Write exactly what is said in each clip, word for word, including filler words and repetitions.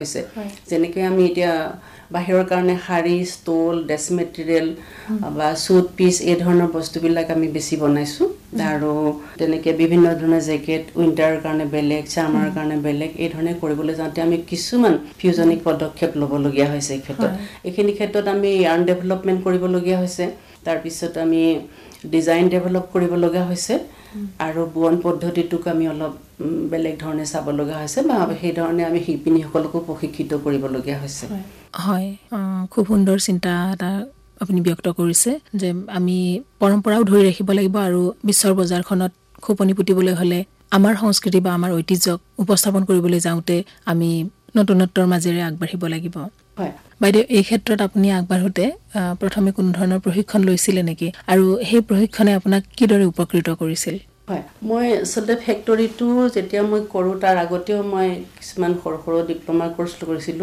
হৈছে যেনেকৈ আমি এতিয়া বাহিৰৰ কাৰণে শাৰী ষ্টল ড্ৰেছ মেটেৰিয়েল বা সুট পিস এই ধৰণৰ বস্তুবিলাক আমি বেছি বনাইছো আৰু তেনেকৈ বিভিন্ন ধৰণৰ জেকেট উইন্টাৰৰ কাৰণে বেলেগ চামাৰৰ কাৰণে বেলেগ এই ধৰণে কৰিবলৈ যাওঁতে আমি কিছুমান ফিউজনিক পদক্ষেপ ল'বলগীয়া হৈছে এই ক্ষেত্ৰত এইখিনি ক্ষেত্ৰত আমি ইয়াৰ্ন ডেভেলপমেন্ট কৰিবলগীয়া হৈছে তাৰ পিছত আমি ডিজাইন ডেভেলপ কৰিব লগা হৈছে আৰু বুৱন পদ্ধতিটোক আমি অলপ বেলেগ ধৰণে চাব লগা হৈছে বা সেই ধৰণে আমি শিপিনীসকলকো প্ৰশিক্ষিত কৰিব লগা হৈছে হয় খুব সুন্দৰ চিন্তা এটা আপুনি ব্যক্ত কৰিছে যে আমি পৰম্পৰাও ধৰি ৰাখিব লাগিব আৰু বিশ্বৰ বজাৰখনত খোপনি পুতিবলৈ হলে আমাৰ সংস্কৃতি বা আমাৰ ঐতিহ্যক উপস্থাপন কৰিবলৈ যাওঁতে আমি নতুনত্বৰ মাজেৰে আগবাঢ়িব লাগিব হয় বাইদেউ এই ক্ষেত্ৰত আপুনি আগবাঢ়োতে প্ৰথমে কোন ধৰণৰ প্ৰশিক্ষণ লৈছিলে নেকি আৰু সেই প্ৰশিক্ষণে আপোনাক কিদৰে উপকৃত কৰিছিল হয় মই সদে ফেক্টৰীটো যেতিয়া মই কৰো তাৰ আগতেও মই কিছুমান সৰু সৰু ডিপ্লোমা কোৰ্স কৰিছিলো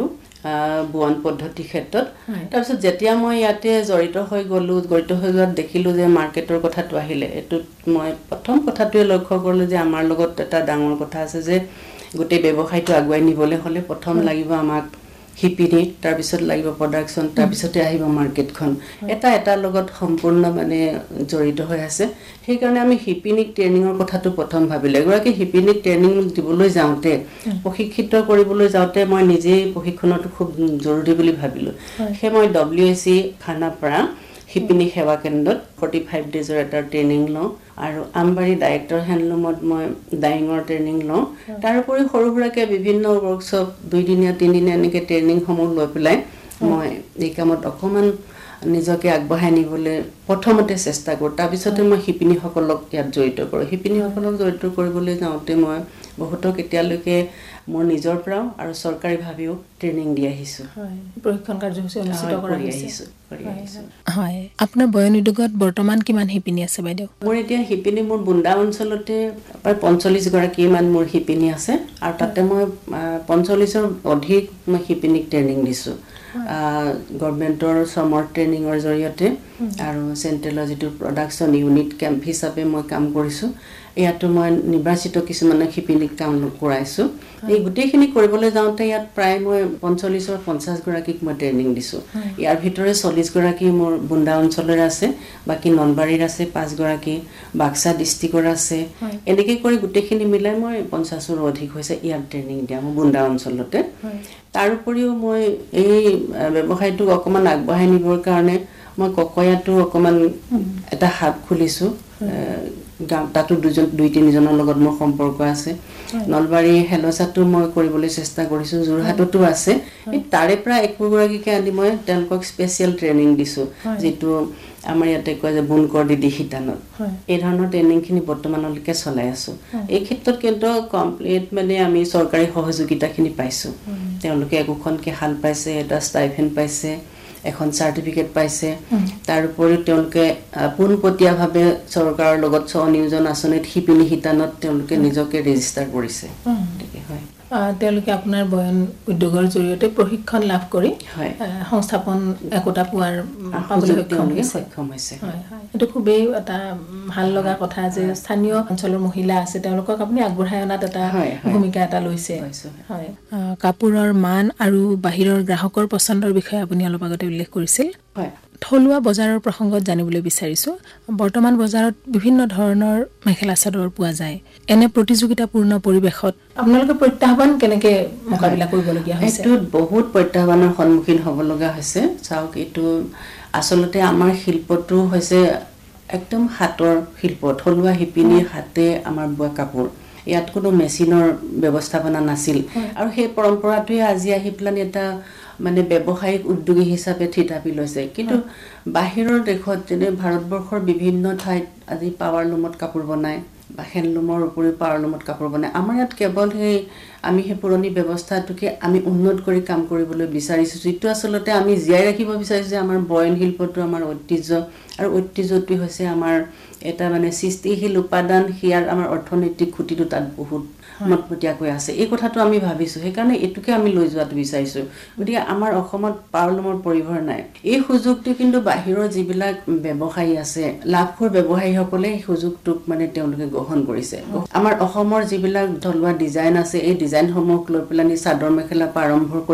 বুৱন পদ্ধতি ক্ষেত্ৰত তাৰ পিছত যেতিয়া মই ইয়াতে জড়িত হৈ গলো জড়িত হৈ যোৱাত দেখিলো যে মাৰ্কেটৰ কথাটো আহিলে এটো মই প্ৰথম কথাটোৱে লক্ষ্য কৰিলো যে আমাৰ লগত এটা ডাঙৰ কথা আছে যে গোটেই ব্যৱসায়টো আগুৱাই নিবলৈ হলে প্ৰথম লাগিব আমাক শিপিনী তাৰ পিছত লাগিব প্ৰডাকশন তাৰ পিছতে আহিব মাৰ্কেটখন এটা এটা লগত সম্পূৰ্ণ মানে জড়িত হৈ আছে সেই কাৰণে আমি শিপিনীক ট্ৰেইনিংৰ কথাটো প্ৰথম ভাবিলে গৰাকী শিপিনীক ট্ৰেইনিং দিবলৈ যাওঁতে প্ৰশিক্ষিত কৰিবলৈ যাওঁতে মই নিজে প্ৰশিক্ষণটো খুব জৰুৰী বুলি ভাবিলো সেই মই ডব্লিউ এছ চি খানাপাৰা শিপিনী সেৱা কেন্দ্ৰত forty-five ডেজৰ এটা ট্ৰেইনিং লওঁ আৰু আমবাৰী ডাইৰেক্টৰ হ্যান্ডলুমত মই ডাইঙৰ ট্ৰেইনিং লওঁ তাৰ উপৰি সৰু সুৰাকে বিভিন্ন ওয়াৰ্কশ্বপ দুই দিনীয়া তিন দিনীয়া এনেকে ট্ৰেইনিং সমূহ লৈ পেলাই মই এই কামত অকমান নিজকে আগবঢ়াই নিবলৈ প্ৰথমতে চেষ্টা কৰো তাৰ পিছতে মই শিপিনীসকলক ইয়াত জড়িত কৰো শিপিনীসকলক জড়িত কৰিবলৈ যাওঁতে মই বহুতক এতিয়ালৈকে মোৰ নিজৰ পৰাও আৰু চৰকাৰী ভাবেও ট্ৰেইনিং দি আহিছো হয় প্ৰশিক্ষণ কাৰ্যসূচী অনুষ্ঠিত কৰা হৈছে কৰি আহিছো হয় আপোনাৰ বয়ন উদ্যোগত বৰ্তমান কিমান শিপিনী আছে বাইদেউ মোৰ এতিয়া শিপিনী মোৰ বুন্দা অঞ্চলতে প্ৰায় পঞ্চল্লিশ গৰাকী মান মোৰ শিপিনী আছে আৰু তাতে মই পঞ্চল্লিশৰ অধিক মই শিপিনীক ট্ৰেইনিং দিছো গভৰ্ণমেণ্টৰ সমৰ ট্ৰেইনিংৰ জৰিয়তে আৰু চেন্ট্ৰেলৰ যিটো প্ৰডাকশন ইউনিট কেম্প হিচাপে মই কাম কৰিছো ইয়াতো মই নিৰ্বাচিত কিছুমান শিপিনীক কাম কৰাইছো এই গোটেইখিনি কৰিবলৈ যাওঁতে ইয়াত প্ৰায় মই পঞ্চল্লিশৰ পঞ্চাশ গৰাকীক মই ট্ৰেইনিং দিছো ইয়াৰ ভিতৰে চল্লিশ গৰাকী মোৰ বুন্দা অঞ্চলৰ আছে বাকি নলবাৰীৰ আছে পাঁচ গৰাকী বাক্সা ডিস্ট্ৰিক্টৰ আছে এনেকৈ কৰি গোটেইখিনি মিলাই মই পঞ্চাশৰ অধিক হৈছে ইয়াত ট্ৰেইনিং দিয়া মই বুন্দা অঞ্চলতে তাৰ উপৰিও মই এই ব্যৱসায়টো অকমান আগবঢ়াই নিবৰ কাৰণে মই ককয়াটো অকমান এটা হাব খুলিছো তাতো দুজন দুই তিনিজনৰ লগত মোৰ সম্পৰ্ক আছে নলবাৰী হেলচাটো মই কৰিবলৈ চেষ্টা কৰিছো জুৰহাটতো আছে তাৰে পৰা একগৰাকীকে আনি মই তেওঁলোকক স্পেশাল ট্ৰেইনিং দিছো যেটো আমাৰ ইয়াতে কয় যে বুনকৰ দিদি শিতানত এই ধৰণৰ ট্ৰেইনিংখিনি বৰ্তমানলৈকে চলাই আছো এই ক্ষেত্ৰত কিন্তু কমপ্লিট মানে আমি চৰকাৰী সহযোগিতাখিনি পাইছো তেওঁলোকে একোখনকে হাল পাইছে এটা ষ্টাইফেন পাইছে এখন সাৰ্টিফিকেট পাইছে তাৰ উপৰি তেওঁলোকে পুনপটীয়াভাৱে চৰকাৰৰ লগত স্বনিয়োজন আঁচনিত শিপিনী শিতানত তেওঁলোকে নিজকে ৰেজিষ্টাৰ কৰিছে ঠিক হয় তেওঁলোকে আপোনাৰ বয়ন উদ্যোগৰ জৰিয়তে প্ৰশিক্ষণ লাভ কৰি সংস্থাপন একোটা পোৱাৰ সক্ষম হৈছে হয় হয় এটো খুবেই এটা ভাল লগা কথা যে স্থানীয় অঞ্চলৰ মহিলা আছে তেওঁলোকক আপুনি আগবঢ়াই অনাত এটা ভূমিকা এটা লৈছে হয় কাপোৰৰ মান আৰু বাহিৰৰ গ্ৰাহকৰ পছন্দৰ বিষয়ে আপুনি অলপ আগতে উল্লেখ কৰিছিল হয় থলুৱা বজাৰৰ প্ৰসংগত জানিবলৈ বিচাৰিছো বৰ্তমান বজাৰত বিভিন্ন ধৰণৰ মেখেলা চাদৰ পোৱা যায় এনে প্ৰতিযোগিতাপূৰ্ণ পৰিবেশত আপোনালোকে প্ৰত্যাহ্বান কেনেকে মোকাবিলা কৰিবলগীয়া হৈছে এটো বহুত প্ৰত্যাহ্বানৰ সন্মুখীন হ'ব লগা হৈছে চাওক এটো আসলতে আমাৰ শিল্পটো হৈছে একদম হাতৰ শিল্প থলুৱা শিপিনীৰ হাতে আমাৰ বোৱা কাপোৰ ইয়াত কোনো মেচিনৰ ব্যৱস্থাপনা নাছিল আৰু সেই পৰম্পৰাটোৱে আজি আহি প্লান এটা মানে ব্যৱসায়িক উদ্যোগী হিচাপে থিতাপি লৈছে কিন্তু বাহিৰৰ দেশত যেনে ভাৰতবৰ্ষৰ বিভিন্ন ঠাইত আজি পাৱাৰ লুমত কাপোৰ বনায় বা হ্যান্ডলুমৰ উপৰি পাৱাৰ লুমত কাপোৰ বনায় আমাৰ ইয়াত কেৱল সেই আমি সেই পুৰণি ব্যৱস্থাটোকে আমি উন্নত কৰি কাম কৰিবলৈ বিচাৰিছো যেটো আসলতে আমি জীয়াই ৰাখিব বিচাৰিছো যে আমাৰ বয়ন শিল্পটো আমাৰ ঐতিহ্য আৰু ঐতিহ্যটো হৈছে আমাৰ এটা মানে সৃষ্টিশীল উপাদান হিয়াৰ আমাৰ অৰ্থনৈতিক খুঁটিটো তাত বহুত মতপটিয়াকৈ আছে এই কথাটো আমি ভাবিছো সেই কাৰণে এটুকে আমি লৈ যোৱাটো বিচাৰিছো গতিকে আমাৰ অসমত পাৱলমৰ পৰিভৰ নাই এই সুযোগটো কিন্তু বাহিৰৰ যিবিলাক ব্যৱসায়ী আছে লাভখোৰ ব্যৱসায়ীসকলে এই সুযোগটোক মানে তেওঁলোকে গ্ৰহণ কৰিছে আমাৰ অসমৰ যিবিলাক থলুৱা ডিজাইন আছে এই ডিজাইনসমূহ লৈ পেলানি চাদৰ মেখেলা আৰম্ভ